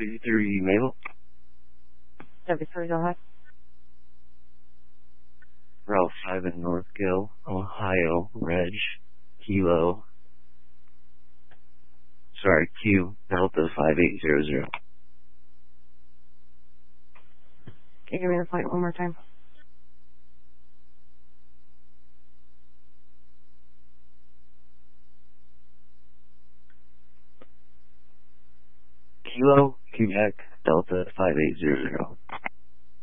73 Mabel. 73 go ahead. Route 5 in Northgill, Ohio, Reg, Kilo. Sorry, Q, Delta 5800. Can you give me the flight one more time? Kilo, Quebec, Delta 5800.